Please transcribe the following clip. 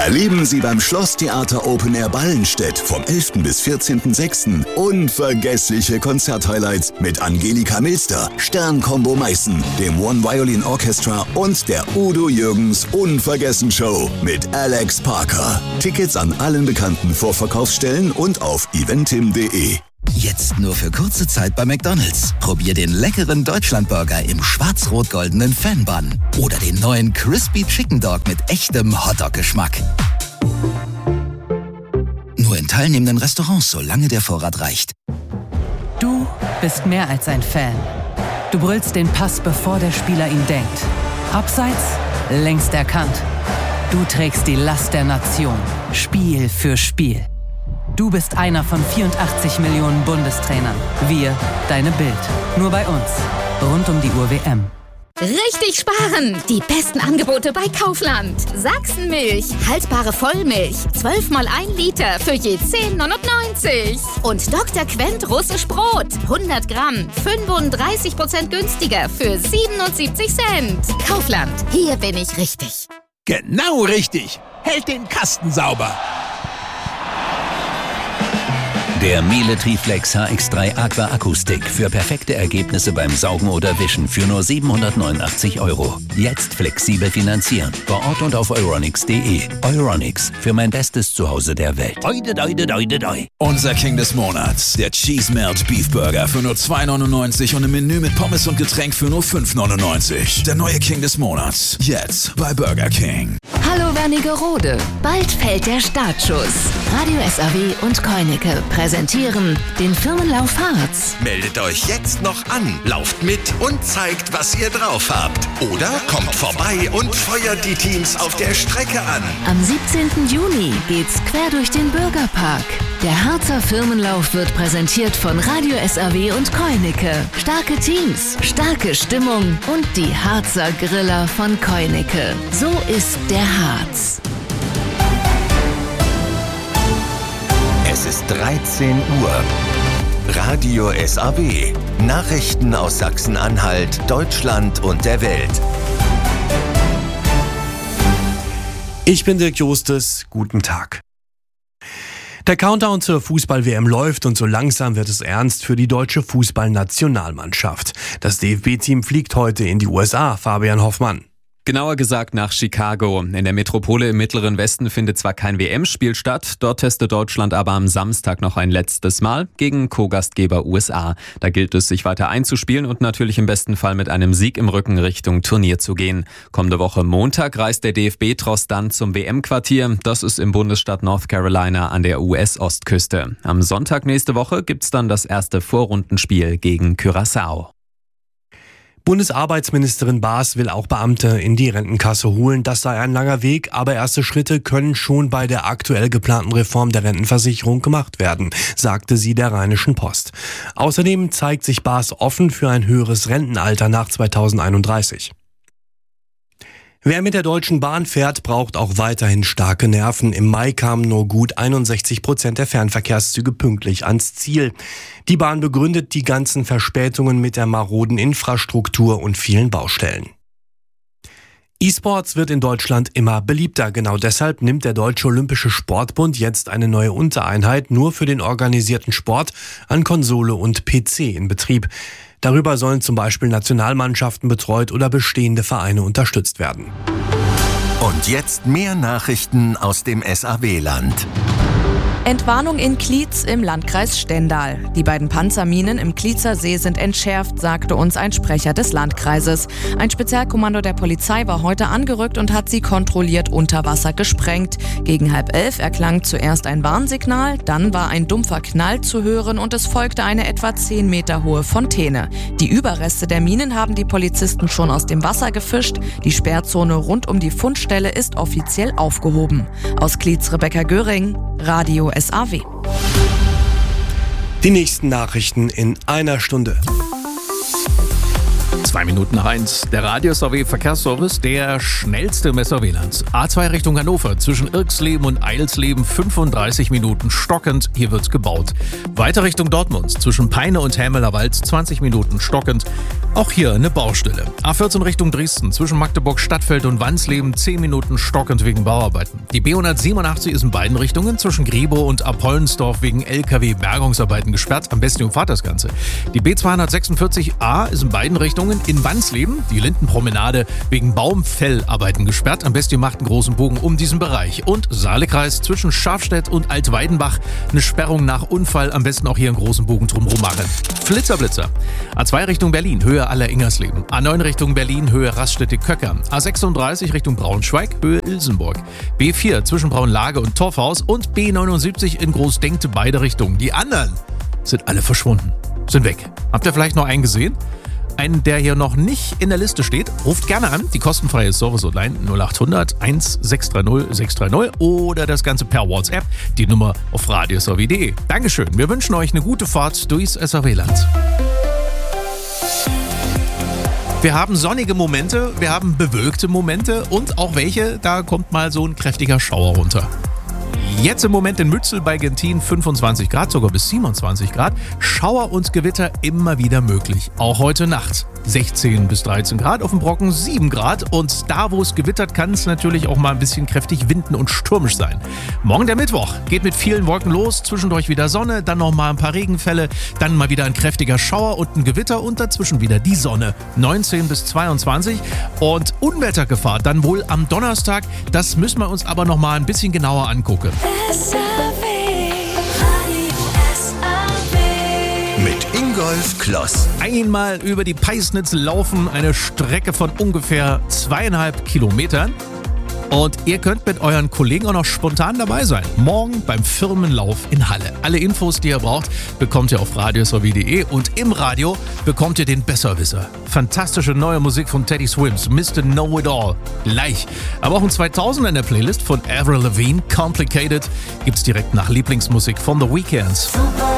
Erleben Sie beim Schlosstheater Open Air Ballenstedt vom 11. bis 14.06. unvergessliche Konzerthighlights mit Angelika Milster, Stern-Combo Meißen, dem One Violin Orchestra und der Udo Jürgens Unvergessen-Show mit Alex Parker. Tickets an allen bekannten Vorverkaufsstellen und auf eventim.de. Jetzt nur für kurze Zeit bei McDonald's. Probier den leckeren Deutschlandburger im schwarz-rot-goldenen Fan-Bun. Oder den neuen Crispy Chicken Dog mit echtem Hotdog-Geschmack. Nur in teilnehmenden Restaurants, solange der Vorrat reicht. Du bist mehr als ein Fan. Du brüllst den Pass, bevor der Spieler ihn denkt. Abseits, längst erkannt. Du trägst die Last der Nation, Spiel für Spiel. Du bist einer von 84 Millionen Bundestrainern. Wir, deine Bild. Nur bei uns. Rund um die Uhr WM. Richtig sparen! Die besten Angebote bei Kaufland. Sachsenmilch, haltbare Vollmilch, 12 mal 1 Liter für je 10,99. Und Dr. Quent russisch Brot, 100 Gramm, 35% günstiger für 77 Cent. Kaufland, hier bin ich richtig. Genau richtig. Hält den Kasten sauber. Der Miele Triflex HX3 Aqua Akku-Stick für perfekte Ergebnisse beim Saugen oder Wischen für nur 789 €. Jetzt flexibel finanzieren. Vor Ort und auf euronics.de. Euronics, für mein bestes Zuhause der Welt. Unser King des Monats, der Cheese Melt Beef Burger für nur 2,99 € und im Menü mit Pommes und Getränk für nur 5,99 €. Der neue King des Monats, jetzt bei Burger King. Hallo Wernigerode, bald fällt der Startschuss. Radio SAW und Koineke präsentieren den Firmenlauf Harz. Meldet euch jetzt noch an, lauft mit und zeigt, was ihr drauf habt. Oder kommt vorbei und feuert die Teams auf der Strecke an. Am 17. Juni geht's quer durch den Bürgerpark. Der Harzer Firmenlauf wird präsentiert von Radio SAW und Koineke. Starke Teams, starke Stimmung und die Harzer Griller von Koineke. So ist der Harz. Es ist 13 Uhr. Radio SAW. Nachrichten aus Sachsen-Anhalt, Deutschland und der Welt. Ich bin Dirk Justus. Guten Tag. Der Countdown zur Fußball-WM läuft und so langsam wird es ernst für die deutsche Fußballnationalmannschaft. Das DFB-Team fliegt heute in die USA, Fabian Hoffmann. Genauer gesagt nach Chicago. In der Metropole im Mittleren Westen findet zwar kein WM-Spiel statt, dort testet Deutschland aber am Samstag noch ein letztes Mal gegen Co-Gastgeber USA. Da gilt es, sich weiter einzuspielen und natürlich im besten Fall mit einem Sieg im Rücken Richtung Turnier zu gehen. Kommende Woche Montag reist der DFB-Tross dann zum WM-Quartier. Das ist im Bundesstaat North Carolina an der US-Ostküste. Am Sonntag nächste Woche gibt's dann das erste Vorrundenspiel gegen Curaçao. Bundesarbeitsministerin Baas will auch Beamte in die Rentenkasse holen. Das sei ein langer Weg, aber erste Schritte können schon bei der aktuell geplanten Reform der Rentenversicherung gemacht werden, sagte sie der Rheinischen Post. Außerdem zeigt sich Baas offen für ein höheres Rentenalter nach 2031. Wer mit der Deutschen Bahn fährt, braucht auch weiterhin starke Nerven. Im Mai kamen nur gut 61% der Fernverkehrszüge pünktlich ans Ziel. Die Bahn begründet die ganzen Verspätungen mit der maroden Infrastruktur und vielen Baustellen. E-Sports wird in Deutschland immer beliebter. Genau deshalb nimmt der Deutsche Olympische Sportbund jetzt eine neue Untereinheit nur für den organisierten Sport an Konsole und PC in Betrieb. Darüber sollen zum Beispiel Nationalmannschaften betreut oder bestehende Vereine unterstützt werden. Und jetzt mehr Nachrichten aus dem SAW-Land. Entwarnung in Klietz im Landkreis Stendal. Die beiden Panzerminen im Klietzer See sind entschärft, sagte uns ein Sprecher des Landkreises. Ein Spezialkommando der Polizei war heute angerückt und hat sie kontrolliert unter Wasser gesprengt. Gegen 10:30 erklang zuerst ein Warnsignal, dann war ein dumpfer Knall zu hören und es folgte eine etwa 10 Meter hohe Fontäne. Die Überreste der Minen haben die Polizisten schon aus dem Wasser gefischt. Die Sperrzone rund um die Fundstelle ist offiziell aufgehoben. Aus Klietz Rebecca Göring, Radio SAW. Die nächsten Nachrichten in einer Stunde. 2 Minuten nach 1. Der Radio-SAW Verkehrsservice, der schnellste im SRW-Land. A2 Richtung Hannover, zwischen Irksleben und Eilsleben 35 Minuten stockend. Hier wird's gebaut. Weiter Richtung Dortmund, zwischen Peine und Hämelerwald 20 Minuten stockend. Auch hier eine Baustelle. A14 Richtung Dresden, zwischen Magdeburg, Stadtfeld und Wansleben 10 Minuten stockend wegen Bauarbeiten. Die B187 ist in beiden Richtungen, zwischen Grebow und Apollensdorf wegen LKW-Bergungsarbeiten gesperrt. Am besten umfahrt das Ganze. Die B246A ist in beiden Richtungen in Wansleben, die Lindenpromenade, wegen Baumfellarbeiten gesperrt. Am besten ihr macht einen großen Bogen um diesen Bereich. Und Saalekreis zwischen Schafstedt und Altweidenbach, eine Sperrung nach Unfall. Am besten auch hier einen großen Bogen drumherum machen. Flitzer. A2 Richtung Berlin, Höhe Aller-Ingersleben. A9 Richtung Berlin, Höhe Raststätte-Köcker. A36 Richtung Braunschweig, Höhe Ilsenburg. B4 zwischen Braunlage und Torfhaus und B79 in Großdenkte, beide Richtungen. Die anderen sind alle verschwunden, sind weg. Habt ihr vielleicht noch einen gesehen? Einen, der hier noch nicht in der Liste steht, ruft gerne an. Die kostenfreie Service-Hotline 0800 1630 630 oder das Ganze per WhatsApp. Die Nummer auf radiosrw.de. Dankeschön. Wir wünschen euch eine gute Fahrt durchs SRW-Land. Wir haben sonnige Momente, wir haben bewölkte Momente und auch welche, da kommt mal so ein kräftiger Schauer runter. Jetzt im Moment in Mützel bei Gentin 25 Grad, sogar bis 27 Grad. Schauer und Gewitter immer wieder möglich. Auch heute Nacht 16 bis 13 Grad, auf dem Brocken 7 Grad. Und da, wo es gewittert, kann es natürlich auch mal ein bisschen kräftig winden und stürmisch sein. Morgen der Mittwoch geht mit vielen Wolken los, zwischendurch wieder Sonne, dann noch mal ein paar Regenfälle, dann mal wieder ein kräftiger Schauer und ein Gewitter und dazwischen wieder die Sonne. 19 bis 22 und Unwettergefahr dann wohl am Donnerstag. Das müssen wir uns aber noch mal ein bisschen genauer angucken. Mit Ingolf Kloss. Einmal über die Peisnitz laufen, eine Strecke von ungefähr 2,5 Kilometern. Und ihr könnt mit euren Kollegen auch noch spontan dabei sein. Morgen beim Firmenlauf in Halle. Alle Infos, die ihr braucht, bekommt ihr auf radiosrw.de und im Radio bekommt ihr den Besserwisser. Fantastische neue Musik von Teddy Swims, Mr. Know It All. Gleich. Aber auch ein 2000er in der Playlist von Avril Lavigne, Complicated, gibt's direkt nach Lieblingsmusik von The Weeknd.